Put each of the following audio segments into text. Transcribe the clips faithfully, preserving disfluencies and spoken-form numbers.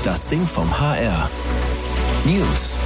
Das Ding vom H R. News.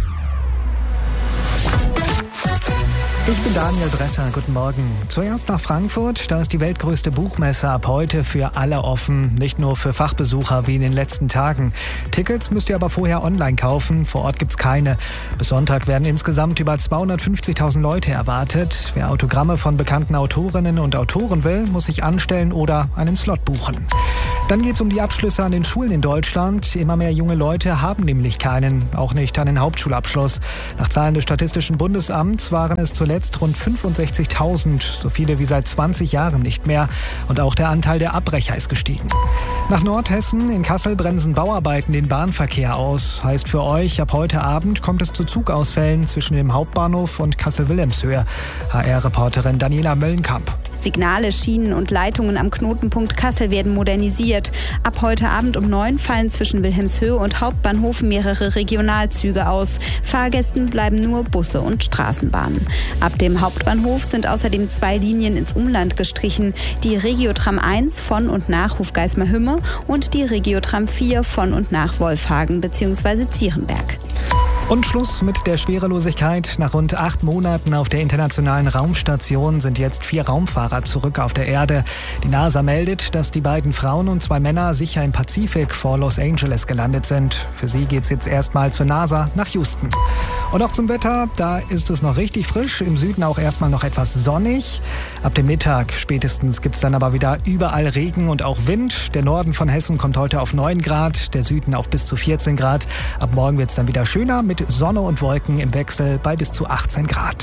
Ich bin Daniel Dresser, guten Morgen. Zuerst nach Frankfurt, da ist die weltgrößte Buchmesse ab heute für alle offen, nicht nur für Fachbesucher wie in den letzten Tagen. Tickets müsst ihr aber vorher online kaufen, vor Ort gibt's keine. Bis Sonntag werden insgesamt über zweihundertfünfzigtausend Leute erwartet. Wer Autogramme von bekannten Autorinnen und Autoren will, muss sich anstellen oder einen Slot buchen. Dann geht's um die Abschlüsse an den Schulen in Deutschland. Immer mehr junge Leute haben nämlich keinen, auch nicht einen Hauptschulabschluss. Nach Zahlen des Statistischen Bundesamts waren es zuletzt rund fünfundsechzigtausend, so viele wie seit zwanzig Jahren nicht mehr. Und auch der Anteil der Abbrecher ist gestiegen. Nach Nordhessen, in Kassel bremsen Bauarbeiten den Bahnverkehr aus. Heißt für euch, ab heute Abend kommt es zu Zugausfällen zwischen dem Hauptbahnhof und Kassel-Wilhelmshöhe. H R-Reporterin Daniela Möllenkamp. Signale, Schienen und Leitungen am Knotenpunkt Kassel werden modernisiert. Ab heute Abend um neun fallen zwischen Wilhelmshöhe und Hauptbahnhof mehrere Regionalzüge aus. Fahrgästen bleiben nur Busse und Straßenbahnen. Ab dem Hauptbahnhof sind außerdem zwei Linien ins Umland gestrichen. Die Regiotram eins von und nach Hofgeismar-Hümme und die Regiotram vier von und nach Wolfhagen bzw. Zierenberg. Und Schluss mit der Schwerelosigkeit. Nach rund acht Monaten auf der Internationalen Raumstation sind jetzt vier Raumfahrer zurück auf der Erde. Die NASA meldet, dass die beiden Frauen und zwei Männer sicher im Pazifik vor Los Angeles gelandet sind. Für sie geht's jetzt erstmal zur NASA nach Houston. Und auch zum Wetter, da ist es noch richtig frisch. Im Süden auch erstmal noch etwas sonnig. Ab dem Mittag spätestens gibt's dann aber wieder überall Regen und auch Wind. Der Norden von Hessen kommt heute auf neun Grad, der Süden auf bis zu vierzehn Grad. Ab morgen wird's dann wieder schöner mit Sonne und Wolken im Wechsel bei bis zu achtzehn Grad.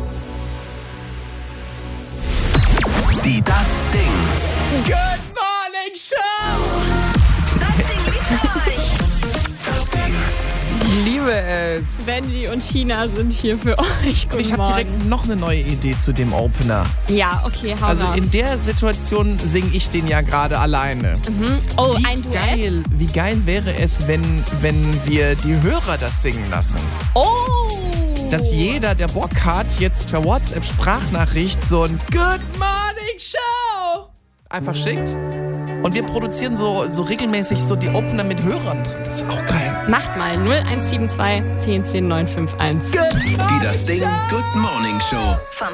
Die Das Ding. Good Morning Show! Das Ding liebt euch! Das Ding. Ich liebe es. Benji und China sind hier für euch. Guten Ich habe Morgen. direkt noch eine neue Idee zu dem Opener. Ja, okay, hau Also raus. in der Situation singe ich den ja gerade alleine. Mhm. Oh, Wie ein Duett? geil, wie geil wäre es, wenn, wenn wir die Hörer das singen lassen? Oh! Dass jeder, der Bock hat, jetzt per WhatsApp-Sprachnachricht so ein Good Morning Show einfach schickt. Und wir produzieren so, so regelmäßig so die Opener mit Hörern drin. Das ist auch geil. Macht mal null eins sieben zwei, zehn zehn neun fünf eins. Die Das Ding Good Morning Show. Vom